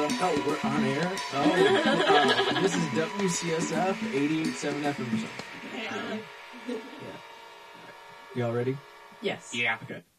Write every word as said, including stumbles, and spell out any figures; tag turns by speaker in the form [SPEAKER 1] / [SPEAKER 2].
[SPEAKER 1] oh, we're on air? Oh, uh, this is W C S F eighty-eight point seven F M or something.
[SPEAKER 2] Yeah.
[SPEAKER 1] Yeah. Y'all ready?
[SPEAKER 2] Yes.
[SPEAKER 3] Yeah.
[SPEAKER 1] Okay.